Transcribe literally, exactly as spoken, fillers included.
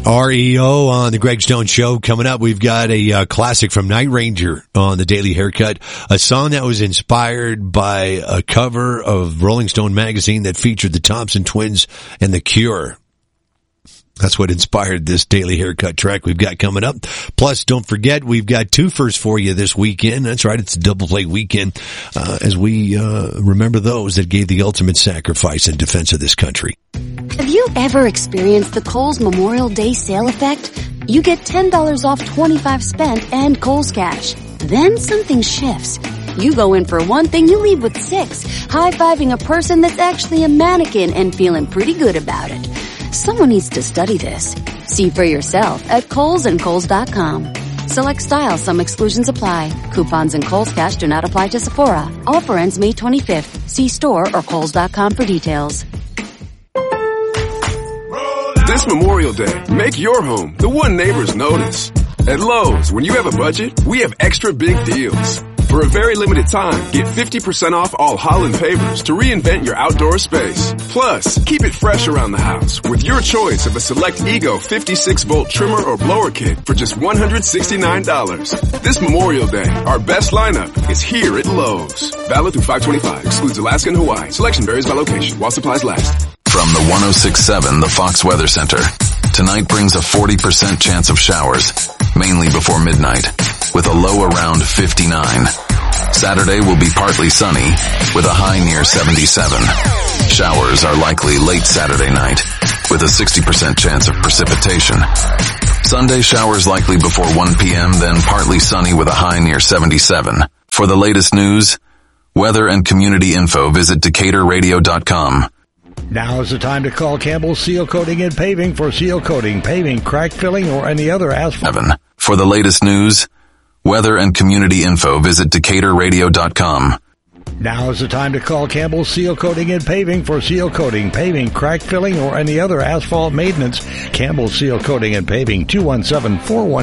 R E O on the Greg Stone Show. Coming up, we've got a uh, classic from Night Ranger on the Daily Haircut, a song that was inspired by a cover of Rolling Stone magazine that featured the Thompson Twins and The Cure. That's what inspired this Daily Haircut track we've got coming up. Plus, don't forget, we've got two firsts for you this weekend. That's right, it's a double play weekend uh, as we uh, remember those that gave the ultimate sacrifice in defense of this country. Have you ever experienced the Kohl's Memorial Day sale effect? You get ten dollars off twenty-five spent and Kohl's Cash. Then something shifts. You go in for one thing, you leave with six, high-fiving a person that's actually a mannequin and feeling pretty good about it. Someone needs to study this. See for yourself at Kohl's and Kohl's dot com. Select styles, some exclusions apply. Coupons and Kohl's Cash do not apply to Sephora. Offer ends May twenty-fifth. See store or Kohl's dot com for details. This Memorial Day, make your home the one neighbors notice. At Lowe's, when you have a budget, we have extra big deals. For a very limited time, get fifty percent off all Holland pavers to reinvent your outdoor space. Plus, keep it fresh around the house with your choice of a select Ego fifty-six volt trimmer or blower kit for just one hundred sixty-nine dollars. This Memorial Day, our best lineup is here at Lowe's. Valid through five twenty-five. Excludes Alaska and Hawaii. Selection varies by location while supplies last. From the one oh six point seven, the Fox Weather Center. Tonight brings a forty percent chance of showers, mainly before midnight, with a low around fifty-nine. Saturday will be partly sunny, with a high near seventy-seven. Showers are likely late Saturday night, with a sixty percent chance of precipitation. Sunday showers likely before one p.m., then partly sunny with a high near seventy-seven. For the latest news, weather and community info, visit Decatur Radio dot com. Now is the time to call Campbell Seal Coating and Paving for seal coating, paving, crack filling, or any other asphalt. For the latest news, weather and community info, visit Decatur Radio dot com. Now is the time to call Campbell Seal Coating and Paving for seal coating, paving, crack filling, or any other asphalt maintenance. Campbell Seal Coating and Paving, two one seven, four one